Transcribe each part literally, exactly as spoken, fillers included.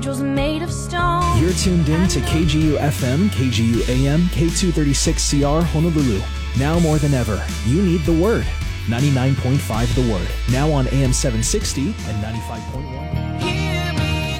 Made of stone. You're tuned in to K G U F M, K G U A M, K two thirty-six C R Honolulu. Now more than ever, you need the Word. ninety-nine point five The Word. Now on A M seven sixty and ninety-five point one. Hear me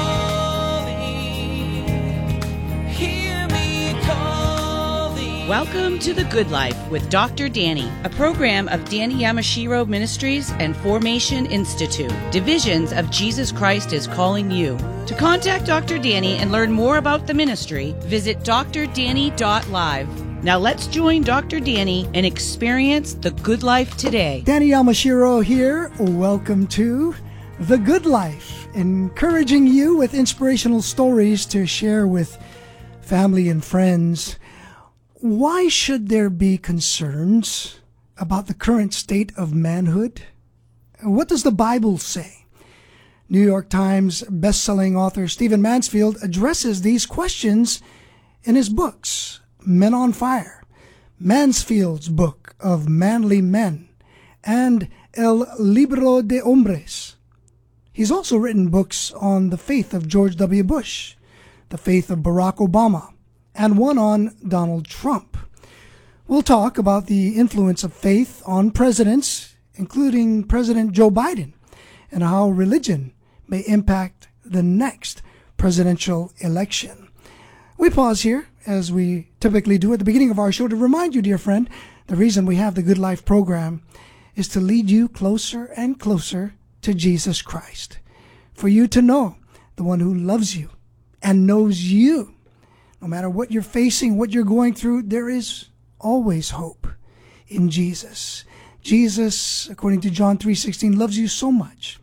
calling. Hear me calling. Welcome to The Good Life with Doctor Danny, a program of Danny Yamashiro Ministries and Formation Institute, divisions of Jesus Christ is Calling You. To contact Doctor Danny and learn more about the ministry, visit d r danny dot live. Now let's join Doctor Danny and experience the good life today. Danny Yamashiro here. Welcome to The Good Life, encouraging you with inspirational stories to share with family and friends. Why should there be concerns about the current state of manhood? What does the Bible say? New York Times best-selling author Stephen Mansfield addresses these questions in his books, Men on Fire, Mansfield's Book of Manly Men, and El Libro de Hombres. He's also written books on the faith of George W. Bush, the faith of Barack Obama, and one on Donald Trump. We'll talk about the influence of faith on presidents, including President Joe Biden, and how religion may impact the next presidential election. We pause here, as we typically do at the beginning of our show, to remind you, dear friend, the reason we have the Good Life program is to lead you closer and closer to Jesus Christ, for you to know the one who loves you and knows you. No matter what you're facing, what you're going through, there is always hope in Jesus. Jesus, according to John three sixteen, loves you so much.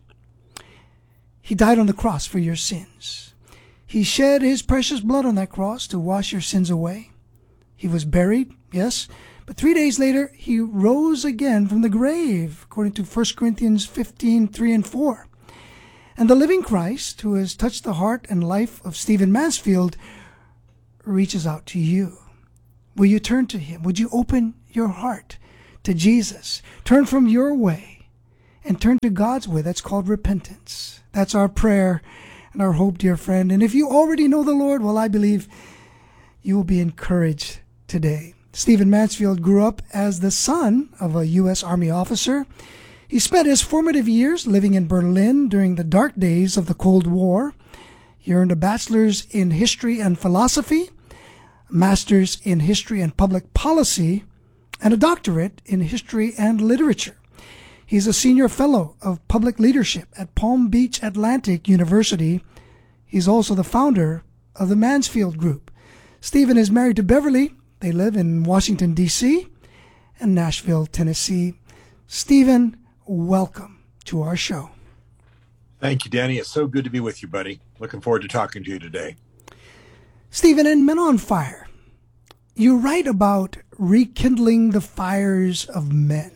He died on the cross for your sins. He shed his precious blood on that cross to wash your sins away. He was buried, yes, but three days later, he rose again from the grave, according to First Corinthians fifteen, three and four. And the living Christ, who has touched the heart and life of Stephen Mansfield, reaches out to you. Will you turn to him? Would you open your heart to Jesus? Turn from your way and turn to God's way. That's called repentance. That's our prayer and our hope, dear friend. And if you already know the Lord, well, I believe you will be encouraged today. Stephen Mansfield grew up as the son of a U S Army officer. He spent his formative years living in Berlin during the dark days of the Cold War. He earned a bachelor's in history and philosophy, a master's in history and public policy, and a doctorate in history and literature. He's a senior fellow of public leadership at Palm Beach Atlantic University. He's also the founder of the Mansfield Group. Stephen is married to Beverly. They live in Washington, D C and Nashville, Tennessee. Stephen, welcome to our show. Thank you, Danny. It's so good to be with you, buddy. Looking forward to talking to you today. Stephen, in Men on Fire, you write about rekindling the fires of men.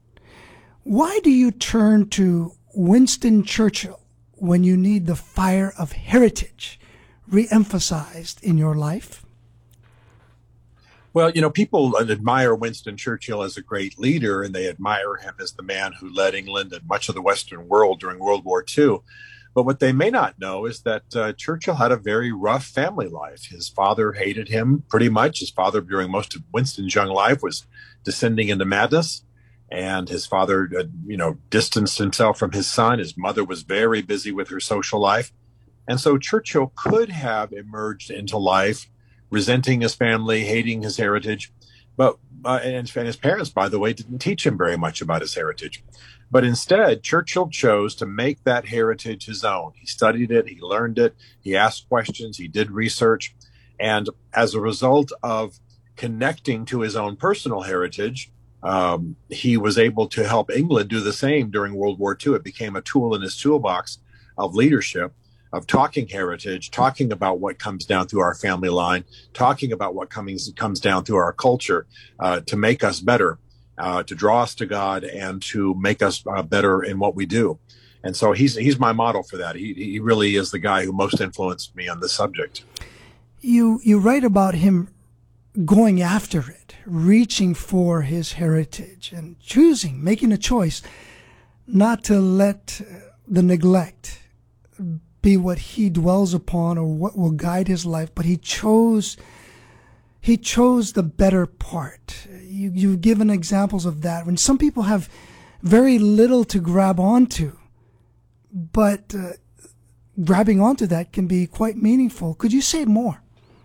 Why do you turn to Winston Churchill when you need the fire of heritage re-emphasized in your life? Well, you know, people admire Winston Churchill as a great leader, and they admire him as the man who led England and much of the Western world during World War Two. But what they may not know is that uh, Churchill had a very rough family life. His father hated him pretty much. His father, during most of Winston's young life, was descending into madness. And his father, uh, you know, distanced himself from his son. His mother was very busy with her social life. And so Churchill could have emerged into life resenting his family, hating his heritage. But uh, and, and his parents, by the way, didn't teach him very much about his heritage. But instead, Churchill chose to make that heritage his own. He studied it. He learned it. He asked questions. He did research. And as a result of connecting to his own personal heritage, Um, he was able to help England do the same during World War Two. It became a tool in his toolbox of leadership, of talking heritage, talking about what comes down through our family line, talking about what comes, comes down through our culture uh, to make us better, uh, to draw us to God, and to make us uh, better in what we do. And so he's he's my model for that. He he really is the guy who most influenced me on this subject. You you write about him going after it, reaching for his heritage and choosing, making a choice not to let the neglect be what he dwells upon or what will guide his life, but he chose he chose the better part. You, you've given examples of that. When some people have very little to grab onto, but uh, grabbing onto that can be quite meaningful. Could you say more?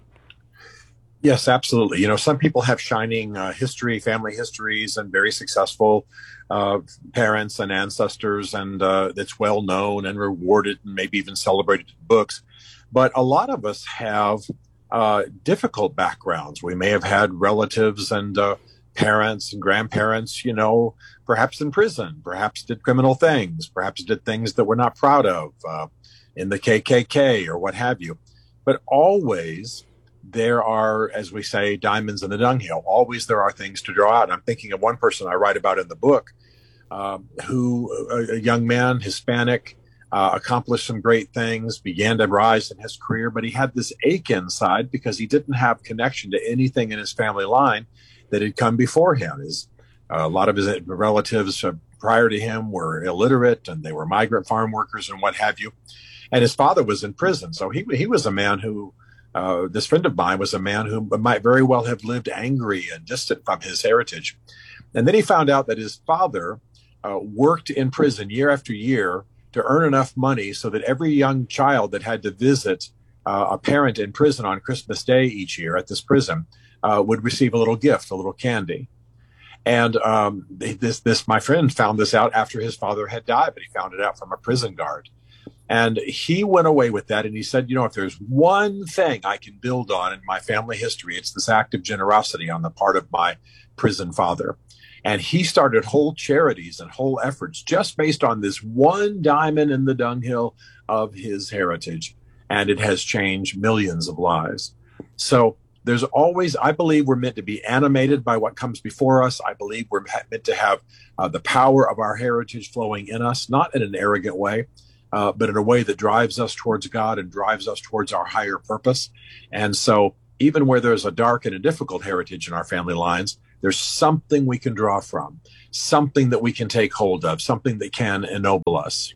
Yes, absolutely. You know, some people have shining uh, history, family histories, and very successful uh, parents and ancestors, and uh, it's well known and rewarded and maybe even celebrated in books. But a lot of us have uh, difficult backgrounds. We may have had relatives and uh, parents and grandparents, you know, perhaps in prison, perhaps did criminal things, perhaps did things that we're not proud of uh, in the K K K or what have you. But always there are, as we say, diamonds in the dunghill. Always there are things to draw out. I'm thinking of one person I write about in the book uh, who, a, a young man, Hispanic, uh, accomplished some great things, began to rise in his career, but he had this ache inside because he didn't have connection to anything in his family line that had come before him. His, uh, a lot of his relatives uh, prior to him were illiterate, and they were migrant farm workers and what have you. And his father was in prison. So he he was a man who, uh, this friend of mine was a man who might very well have lived angry and distant from his heritage. And then he found out that his father uh, worked in prison year after year to earn enough money so that every young child that had to visit uh, a parent in prison on Christmas Day each year at this prison uh, would receive a little gift, a little candy. And um, this, this, my friend found this out after his father had died, but he found it out from a prison guard. And he went away with that, and he said, you know, if there's one thing I can build on in my family history, it's this act of generosity on the part of my prison father. And he started whole charities and whole efforts just based on this one diamond in the dunghill of his heritage. And it has changed millions of lives. So there's always, I believe we're meant to be animated by what comes before us. I believe we're meant to have uh, the power of our heritage flowing in us, not in an arrogant way, uh, but in a way that drives us towards God and drives us towards our higher purpose. And so even where there's a dark and a difficult heritage in our family lines, there's something we can draw from, something that we can take hold of, something that can ennoble us.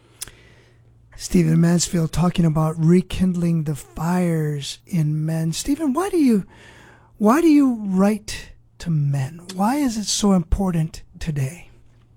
Stephen Mansfield talking about rekindling the fires in men. Stephen, why do you why do you write to men? Why is it so important today?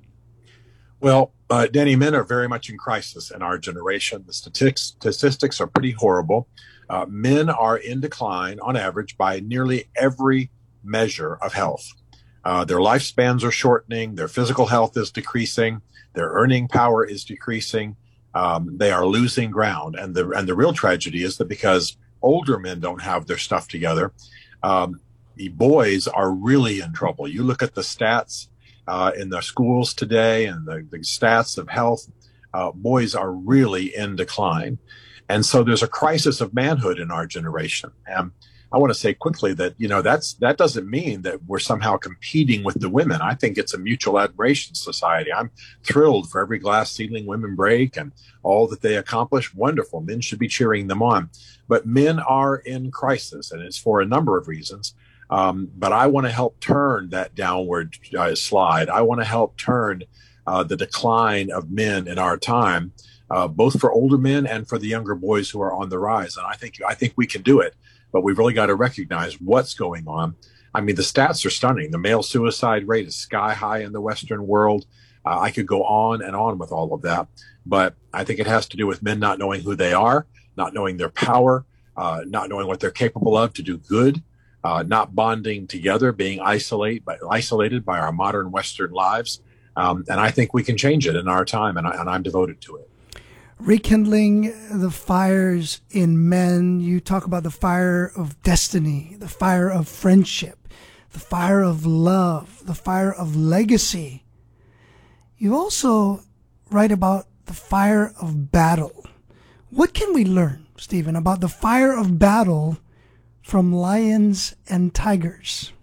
Well, uh, Danny, men are very much in crisis in our generation. The statistics, statistics are pretty horrible. Uh, men are in decline on average by nearly every measure of health. Uh, their lifespans are shortening. Their physical health is decreasing. Their earning power is decreasing. Um, they are losing ground. And the and the real tragedy is that because older men don't have their stuff together, um, the boys are really in trouble. You look at the stats uh, in the schools today and the, the stats of health, uh, boys are really in decline. And so there's a crisis of manhood in our generation. And I want to say quickly that, you know, that's that doesn't mean that we're somehow competing with the women. I think it's a mutual admiration society. I'm thrilled for every glass ceiling women break and all that they accomplish. Wonderful. Men should be cheering them on. But men are in crisis, and it's for a number of reasons. Um, but I want to help turn that downward uh, slide. I want to help turn uh, the decline of men in our time, uh, both for older men and for the younger boys who are on the rise. And I think I think we can do it. But we've really got to recognize what's going on. I mean, the stats are stunning. The male suicide rate is sky high in the Western world. Uh, I could go on and on with all of that. But I think it has to do with men not knowing who they are, not knowing their power, uh, not knowing what they're capable of to do good, uh, not bonding together, being isolate, by, isolated by our modern Western lives. Um, and I think we can change it in our time, and, I, and I'm devoted to it. Rekindling the fires in men. You talk about the fire of destiny, the fire of friendship, the fire of love, the fire of legacy. You also write about the fire of battle. What can we learn, Stephen, about the fire of battle from lions and tigers?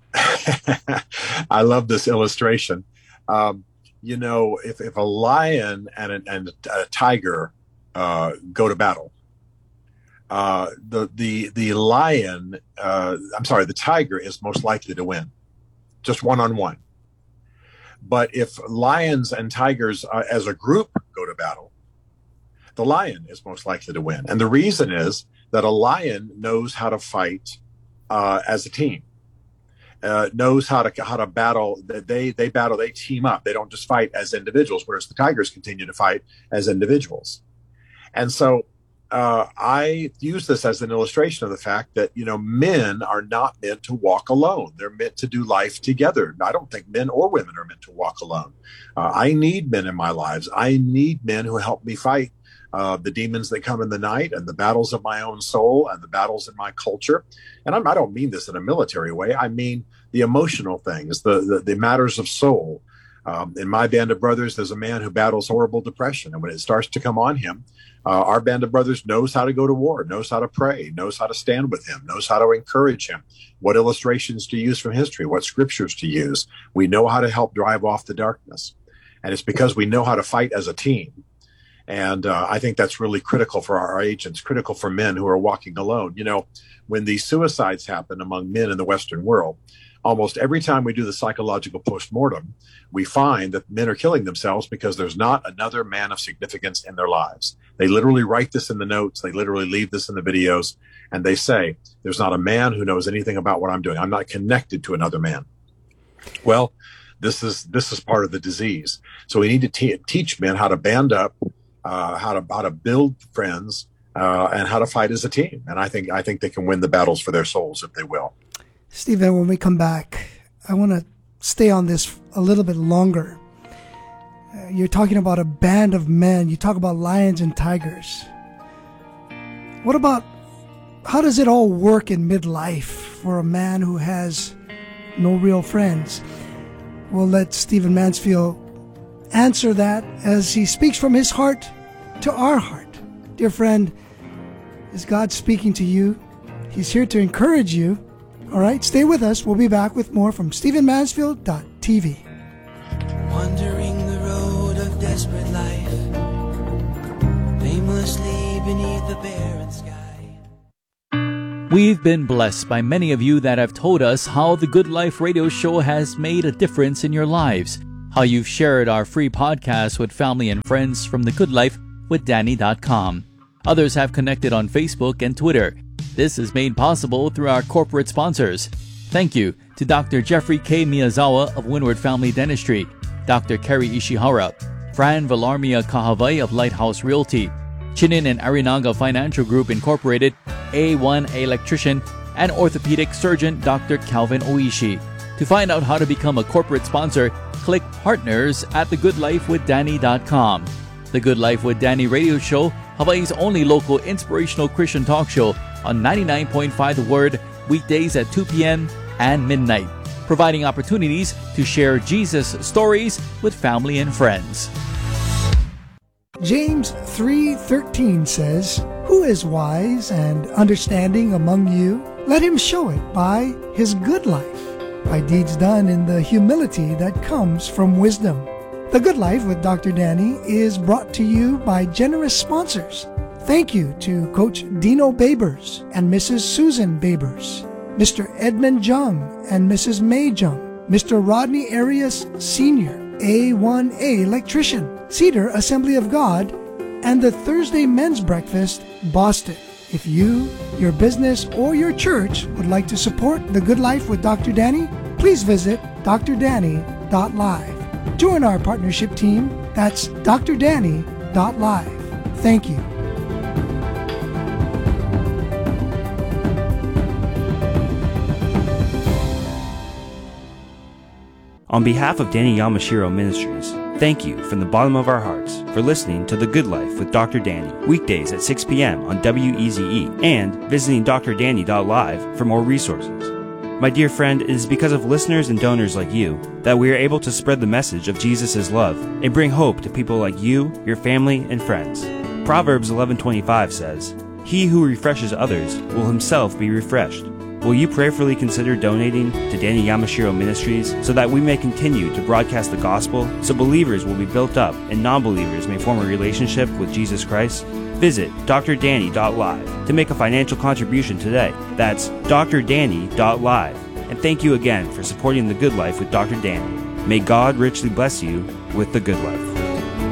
I love this illustration. Um, You know, if, if a lion and a, and a tiger uh, go to battle, uh, the the the lion, uh, I'm sorry, the tiger is most likely to win, just one on one. But if lions and tigers uh, as a group go to battle, the lion is most likely to win. And the reason is that a lion knows how to fight uh, as a team, uh, knows how to how to battle. They they battle. They team up. They don't just fight as individuals, whereas the tigers continue to fight as individuals. And so uh, I use this as an illustration of the fact that, you know, men are not meant to walk alone. They're meant to do life together. I don't think men or women are meant to walk alone. Uh, I need men in my lives. I need men who help me fight Uh, the demons that come in the night and the battles of my own soul and the battles in my culture. And I'm, I don't mean this in a military way. I mean the emotional things, the, the, the matters of soul. Um, in my band of brothers, there's a man who battles horrible depression. And when it starts to come on him, uh, our band of brothers knows how to go to war, knows how to pray, knows how to stand with him, knows how to encourage him, what illustrations to use from history, what scriptures to use. We know how to help drive off the darkness. And it's because we know how to fight as a team. And uh, I think that's really critical for our agents, critical for men who are walking alone. You know, when these suicides happen among men in the Western world, almost every time we do the psychological postmortem, we find that men are killing themselves because there's not another man of significance in their lives. They literally write this in the notes. They literally leave this in the videos. And they say, there's not a man who knows anything about what I'm doing. I'm not connected to another man. Well, this is this is part of the disease. So we need to te- teach men how to band up, Uh, how to how to build friends, uh, and how to fight as a team. And I think I think they can win the battles for their souls if they will. Stephen, when we come back, I want to stay on this a little bit longer. Uh, you're talking about a band of men. You talk about lions and tigers. What about, how does it all work in midlife for a man who has no real friends? We'll let Stephen Mansfield answer that as he speaks from his heart to our heart. Dear friend, is God speaking to you? He's here to encourage you. All right, stay with us. We'll be back with more from Stephen Mansfield dot T V. Wandering the road of desperate life, aimlessly beneath the barren sky. We've been blessed by many of you that have told us how the Good Life radio show has made a difference in your lives, how you've shared our free podcast with family and friends from the good life with danny dot com. Others have connected on Facebook and Twitter. This is made possible through our corporate sponsors. Thank you to Doctor Jeffrey K. Miyazawa of Windward Family Dentistry, Doctor Kerry Ishihara, Fran Villarmia Kahavai of Lighthouse Realty, Chinin and Arinaga Financial Group Incorporated, A one Electrician, and orthopedic surgeon Doctor Calvin Oishi. To find out how to become a corporate sponsor, click Partners at the good life with danny dot com. The Good Life with Danny radio show, Hawaii's only local inspirational Christian talk show on ninety-nine point five The Word, weekdays at two p.m. and midnight, providing opportunities to share Jesus stories with family and friends. James three thirteen says, "Who is wise and understanding among you? Let him show it by his good life, by deeds done in the humility that comes from wisdom." The Good Life with Doctor Danny is brought to you by generous sponsors. Thank you to Coach Dino Babers and Missus Susan Babers, Mister Edmund Jung and Missus May Jung, Mister Rodney Arias Senior, A one A Electrician, Cedar Assembly of God, and the Thursday Men's Breakfast, Boston. If you, your business, or your church would like to support The Good Life with Doctor Danny, please visit d r danny dot live. Join our partnership team. That's d r danny dot live. Thank you. On behalf of Danny Yamashiro Ministries, thank you from the bottom of our hearts for listening to The Good Life with Doctor Danny, weekdays at six p.m. on W E Z E, and visiting d r danny dot live for more resources. My dear friend, it is because of listeners and donors like you that we are able to spread the message of Jesus' love and bring hope to people like you, your family, and friends. Proverbs eleven twenty-five says, "He who refreshes others will himself be refreshed." Will you prayerfully consider donating to Danny Yamashiro Ministries so that we may continue to broadcast the gospel, so believers will be built up and non-believers may form a relationship with Jesus Christ? Visit d r danny dot live to make a financial contribution today. That's d r danny dot live. And thank you again for supporting The Good Life with Doctor Danny. May God richly bless you with The Good Life.